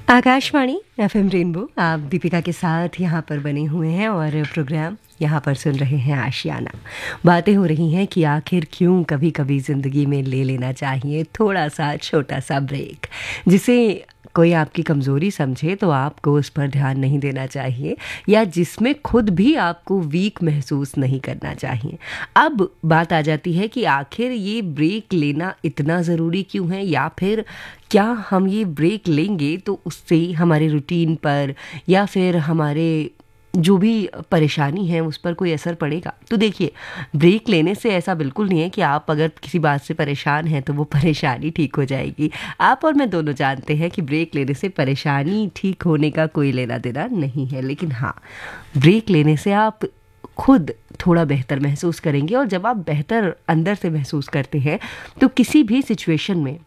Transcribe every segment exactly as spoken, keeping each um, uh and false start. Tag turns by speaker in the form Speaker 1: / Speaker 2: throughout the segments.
Speaker 1: Akashvani FM rainbow, आप दीपिका के साथ यहाँ पर बने हुए हैं और प्रोग्राम यहाँ पर सुन रहे हैं आशियाना। बातें हो रही हैं कि आखिर क्यों कभी कभी ज़िंदगी में ले लेना चाहिए थोड़ा सा छोटा सा ब्रेक, जिसे कोई आपकी कमज़ोरी समझे तो आपको उस पर ध्यान नहीं देना चाहिए, या जिसमें खुद भी आपको वीक महसूस नहीं करना चाहिए। अब बात आ जाती है कि आखिर ये ब्रेक लेना इतना ज़रूरी क्यों है, या फिर क्या हम ये ब्रेक लेंगे तो उससे हमारे रूटीन पर या फिर हमारे जो भी परेशानी है उस पर कोई असर पड़ेगा। तो देखिए, ब्रेक लेने से ऐसा बिल्कुल नहीं है कि आप अगर किसी बात से परेशान हैं तो वो परेशानी ठीक हो जाएगी। आप और मैं दोनों जानते हैं कि ब्रेक लेने से परेशानी ठीक होने का कोई लेना देना नहीं है, लेकिन हाँ, ब्रेक लेने से आप खुद थोड़ा बेहतर महसूस करेंगे, और जब आप बेहतर अंदर से महसूस करते हैं तो किसी भी सिचुएशन में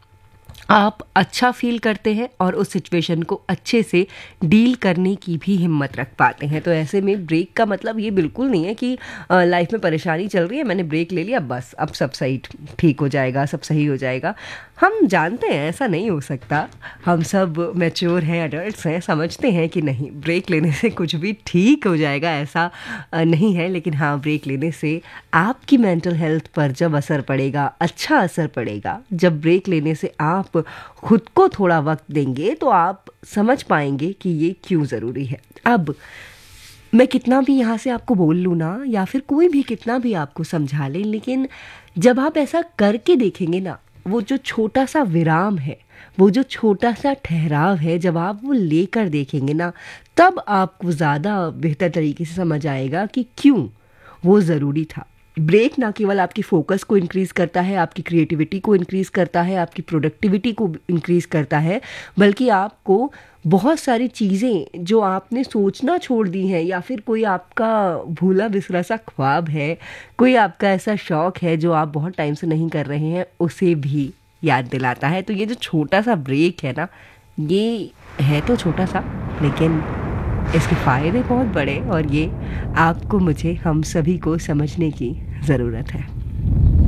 Speaker 1: आप अच्छा फील करते हैं और उस सिचुएशन को अच्छे से डील करने की भी हिम्मत रख पाते हैं। तो ऐसे में ब्रेक का मतलब ये बिल्कुल नहीं है कि लाइफ में परेशानी चल रही है, मैंने ब्रेक ले लिया, बस अब सब सही ठीक हो जाएगा, सब सही हो जाएगा। हम जानते हैं ऐसा नहीं हो सकता। हम सब मैच्योर हैं, अडल्ट्स हैं, समझते हैं कि नहीं, ब्रेक लेने से कुछ भी ठीक हो जाएगा, ऐसा नहीं है। लेकिन हाँ, ब्रेक लेने से आपकी मेंटल हेल्थ पर जब असर पड़ेगा, अच्छा असर पड़ेगा, जब ब्रेक लेने से आप खुद को थोड़ा वक्त देंगे तो आप समझ पाएंगे कि ये क्यों ज़रूरी है। अब मैं कितना भी यहाँ से आपको बोल लूँ ना, या फिर कोई भी कितना भी आपको समझा ले, लेकिन जब आप ऐसा करके देखेंगे ना, वो जो छोटा सा विराम है, वो जो छोटा सा ठहराव है, जब आप वो लेकर देखेंगे ना, तब आपको ज़्यादा बेहतर तरीके से समझ आएगा कि क्यों वो ज़रूरी था। ब्रेक ना केवल आपकी फोकस को इंक्रीज़ करता है, आपकी क्रिएटिविटी को इंक्रीज़ करता है, आपकी प्रोडक्टिविटी को इंक्रीज़ करता है, बल्कि आपको बहुत सारी चीज़ें जो आपने सोचना छोड़ दी हैं, या फिर कोई आपका भूला बिसरा सा ख्वाब है, कोई आपका ऐसा शौक़ है जो आप बहुत टाइम से नहीं कर रहे हैं, उसे भी याद दिलाता है। तो ये जो छोटा सा ब्रेक है ना, ये है तो छोटा सा, लेकिन इसके फ़ायदे बहुत बड़े, और ये आपको, मुझे, हम सभी को समझने की ज़रूरत है।